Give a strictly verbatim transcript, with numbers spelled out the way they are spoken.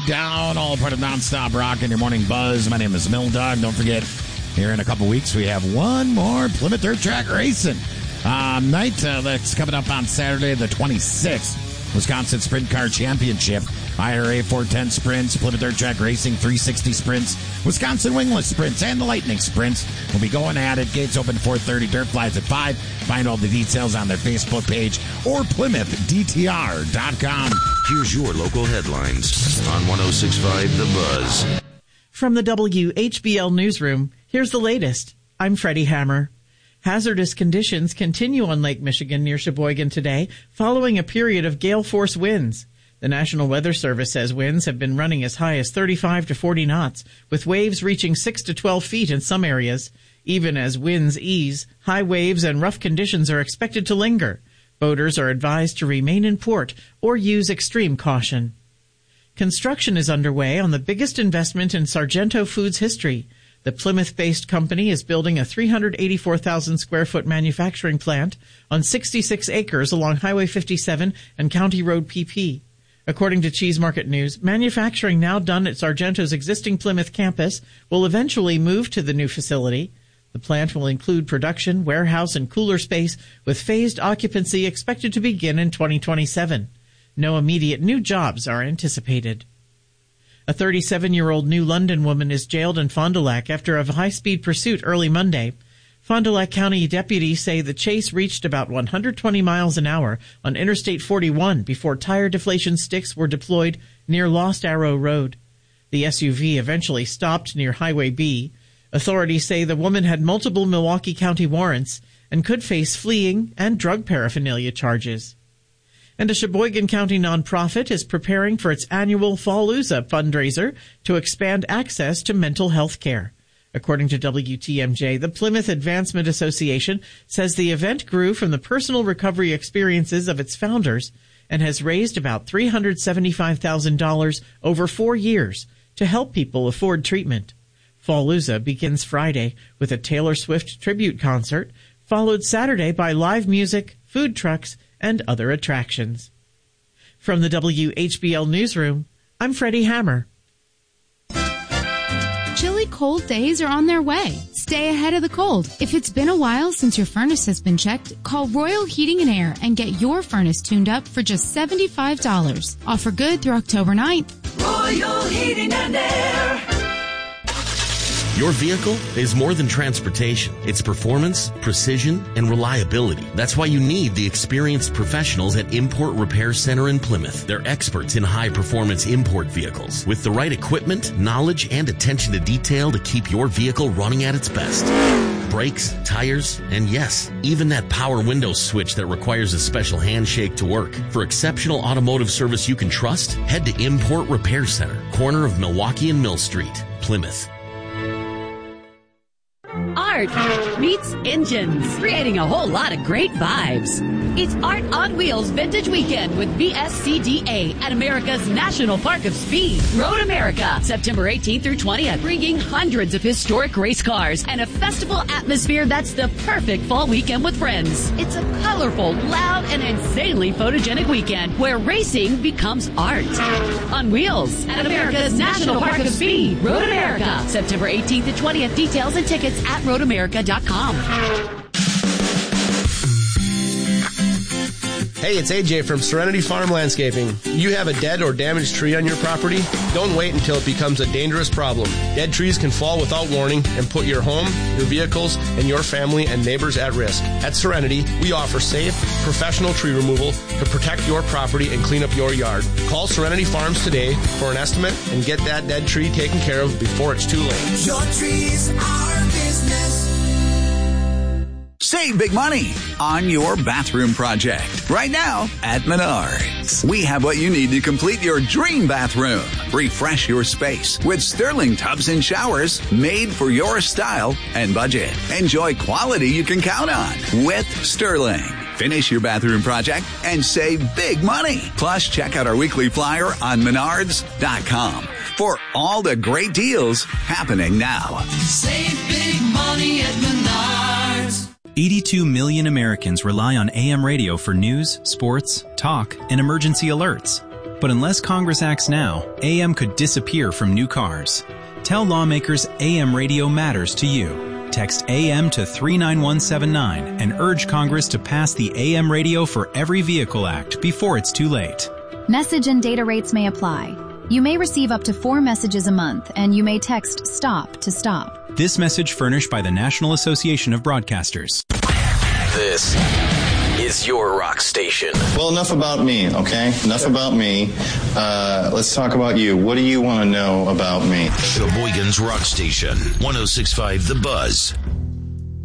down, all part of Nonstop Rock in your morning buzz. My name is Mill Dog. Don't forget, here in a couple weeks, we have one more Plymouth Dirt Track Racing um, night uh, that's coming up on Saturday the twenty-sixth. Wisconsin Sprint Car Championship, I R A four ten Sprints, Plymouth Dirt Track Racing three sixty Sprints, Wisconsin Wingless Sprints, and the Lightning Sprints will be going at it. Gates open four thirty, Dirt Flies at five. Find all the details on their Facebook page or Plymouth D T R dot com. Here's your local headlines on one oh six point five The Buzz. From the W H B L Newsroom, here's the latest. I'm Freddie Hammer. Hazardous conditions continue on Lake Michigan near Sheboygan today, following a period of gale force winds. The National Weather Service says winds have been running as high as thirty-five to forty knots, with waves reaching six to twelve feet in some areas. Even as winds ease, high waves and rough conditions are expected to linger. Boaters are advised to remain in port or use extreme caution. Construction is underway on the biggest investment in Sargento Foods history. The Plymouth-based company is building a three hundred eighty-four thousand square foot manufacturing plant on sixty-six acres along Highway fifty-seven and County Road P P. According to Cheese Market News, manufacturing now done at Sargento's existing Plymouth campus will eventually move to the new facility. The plant will include production, warehouse, and cooler space, with phased occupancy expected to begin in twenty twenty-seven. No immediate new jobs are anticipated. A thirty-seven-year-old New London woman is jailed in Fond du Lac after a high-speed pursuit early Monday. Fond du Lac County deputies say the chase reached about one hundred twenty miles an hour on Interstate forty-one before tire deflation sticks were deployed near Lost Arrow Road. The S U V eventually stopped near Highway B. Authorities say the woman had multiple Milwaukee County warrants and could face fleeing and drug paraphernalia charges. And a Sheboygan County nonprofit is preparing for its annual Fallujah fundraiser to expand access to mental health care. According to W T M J, the Plymouth Advancement Association says the event grew from the personal recovery experiences of its founders and has raised about three hundred seventy-five thousand dollars over four years to help people afford treatment. Fallujah begins Friday with a Taylor Swift tribute concert, followed Saturday by live music, food trucks, and other attractions. From the W H B L Newsroom, I'm Freddie Hammer. Chilly cold days are on their way. Stay ahead of the cold. If it's been a while since your furnace has been checked, call Royal Heating and Air and get your furnace tuned up for just seventy-five dollars. Offer good through October ninth. Royal Heating and Air. Your vehicle is more than transportation. It's performance, precision, and reliability. That's why you need the experienced professionals at Import Repair Center in Plymouth. They're experts in high-performance import vehicles with the right equipment, knowledge, and attention to detail to keep your vehicle running at its best. Brakes, tires, and yes, even that power window switch that requires a special handshake to work. For exceptional automotive service you can trust, head to Import Repair Center, corner of Milwaukee and Mill Street, Plymouth. Art meets engines, creating a whole lot of great vibes. It's Art on Wheels Vintage Weekend with V S C D A at America's National Park of Speed, Road America, September eighteenth through twentieth, bringing hundreds of historic race cars and a festival atmosphere that's the perfect fall weekend with friends. It's a colorful, loud, and insanely photogenic weekend where racing becomes art. On Wheels at America's National Park of Speed, Road America, September eighteenth to twentieth. Details and tickets at road america dot com. Hey, it's A J from Serenity Farm Landscaping. You have a dead or damaged tree on your property? Don't wait until it becomes a dangerous problem. Dead trees can fall without warning and put your home, your vehicles, and your family and neighbors at risk. At Serenity, we offer safe, professional tree removal to protect your property and clean up your yard. Call Serenity Farms today for an estimate and get that dead tree taken care of before it's too late. Your trees are business. Save big money on your bathroom project right now at Menards. We have what you need to complete your dream bathroom. Refresh your space with Sterling tubs and showers made for your style and budget. Enjoy quality you can count on with Sterling. Finish your bathroom project and save big money. Plus, check out our weekly flyer on menards dot com for all the great deals happening now. Save big money at Menards. eighty-two million Americans rely on A M radio for news, sports, talk, and emergency alerts. But unless Congress acts now, A M could disappear from new cars. Tell lawmakers A M radio matters to you. Text A M to three nine one seven nine and urge Congress to pass the A M Radio for Every Vehicle Act before it's too late. Message and data rates may apply. You may receive up to four messages a month, and you may text STOP to stop. This message furnished by the National Association of Broadcasters. This is your rock station. Well, enough about me, okay? Enough about me. Uh, let's talk about you. What do you want to know about me? Sheboygan's Rock Station, one oh six point five The Buzz.